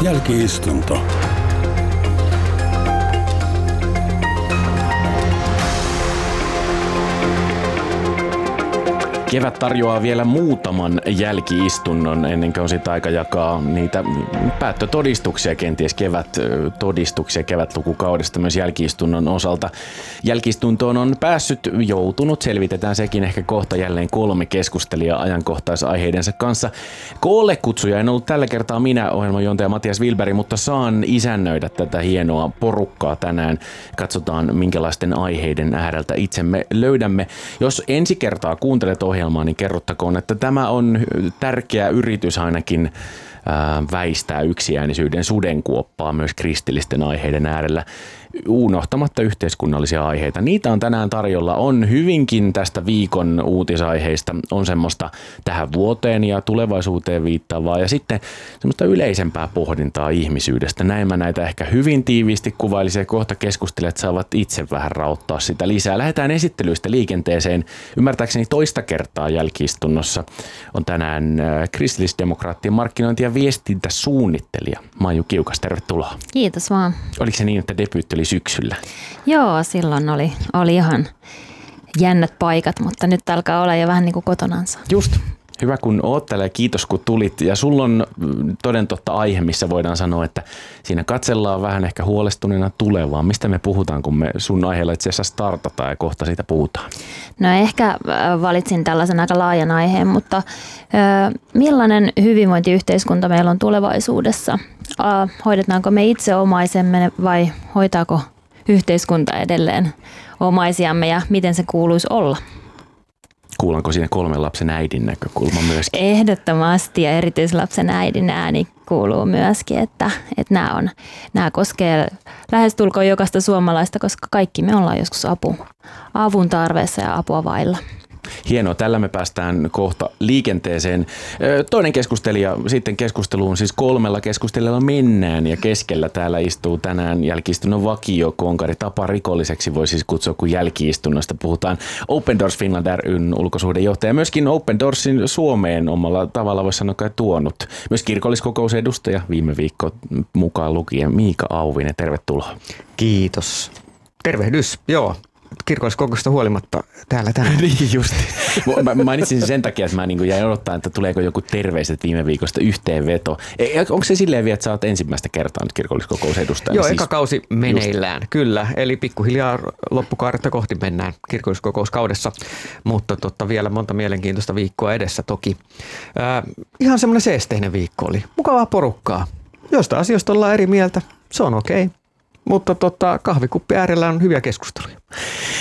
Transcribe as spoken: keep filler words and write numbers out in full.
Jälki-istunto. Kevät tarjoaa vielä muutaman jälki-istunnon ennen kuin on sitten aika jakaa niitä päättötodistuksia, kenties kevättodistuksia kevätlukukaudesta myös jälki-istunnon osalta. Jälki-istuntoon on päässyt, joutunut, selvitetään sekin ehkä kohta jälleen kolme keskustelijaa ajankohtaisaiheidensa kanssa. Koolle kutsuja en ollut tällä kertaa minä, ohjelmanjuontaja Matias Wilberg, mutta saan isännöidä tätä hienoa porukkaa tänään. Katsotaan minkälaisten aiheiden ääreltä itsemme löydämme. Jos ensi kertaa kuuntelet ohjelmaa, niin kerrottakoon, että tämä on tärkeä yritys ainakin ää, väistää yksiäänisyyden sudenkuoppaa myös kristillisten aiheiden äärellä, unohtamatta yhteiskunnallisia aiheita. Niitä on tänään tarjolla. On hyvinkin tästä viikon uutisaiheista, on semmoista tähän vuoteen ja tulevaisuuteen viittaavaa ja sitten semmoista yleisempää pohdintaa ihmisyydestä. Näin mä näitä ehkä hyvin tiiviisti kuvailisin ja kohta keskustelijat saavat itse vähän rauttaa sitä lisää. Lähdetään esittelyistä liikenteeseen. Ymmärtääkseni toista kertaa jälki-istunnossa on tänään kristillisdemokraattien markkinointi- ja viestintäsuunnittelija Maiju Kiukas. Tervetuloa. Kiitos vaan. Oliko se niin, että debyytti oli syksyllä? Joo, silloin oli, oli ihan jännät paikat, mutta nyt alkaa olla jo vähän niin kuin kotonansa. Just. Hyvä kun oot täällä ja kiitos kun tulit. Ja sulla on toden totta aihe, missä voidaan sanoa, että siinä katsellaan vähän ehkä huolestuneena tulevaan. Mistä me puhutaan, kun me sun aiheella itse asiassa startataan ja kohta siitä puhutaan? No ehkä valitsin tällaisen aika laajan aiheen, mutta millainen hyvinvointiyhteiskunta meillä on tulevaisuudessa? Hoidetaanko me itse omaisemme vai hoitaako yhteiskunta edelleen omaisiamme ja miten se kuuluisi olla? Kuulanko siinä kolmen lapsen äidin näkökulma myöskin? Ehdottomasti ja erityislapsen äidin ääni kuuluu myöskin, että, että nämä, on, nämä koskee lähestulkoon jokaista suomalaista, koska kaikki me ollaan joskus apu, avun tarveessa ja apua vailla. Hienoa, tällä me päästään kohta liikenteeseen. Toinen keskustelija sitten keskusteluun, siis kolmella keskustelijalla mennään ja keskellä täällä istuu tänään jälki-istunnon vakiokonkari. Tapa rikolliseksi voi siis kutsua, kun jälki-istunnosta puhutaan. Open Doors Finland ry:n ulkosuhdejohtaja, myöskin Open Doorsin Suomeen omalla tavalla voisi sanoa kai tuonut. Myös kirkolliskokousedustaja viime viikko mukaan lukien Miika Auvinen, tervetuloa. Kiitos. Tervehdys, joo. Kirkolliskokouksesta huolimatta täällä tänään. Niin just. Mä mainitsin sen takia, että mä niin jäin odottaa, että tuleeko joku terveiset viime viikosta yhteenveto. Onko se silleen vielä, että sä oot ensimmäistä kertaa nyt kirkolliskokousedustajana? Joo, siis eka kausi meneillään, just. Kyllä. Eli pikkuhiljaa loppukaaretta kohti mennään kirkolliskokouskaudessa, mutta totta vielä monta mielenkiintoista viikkoa edessä toki. Äh, ihan semmoinen seesteinen viikko oli. Mukavaa porukkaa. Joista asioista ollaan eri mieltä, se on okei. Okay. Mutta tota, kahvikuppi äärellä on hyviä keskusteluja.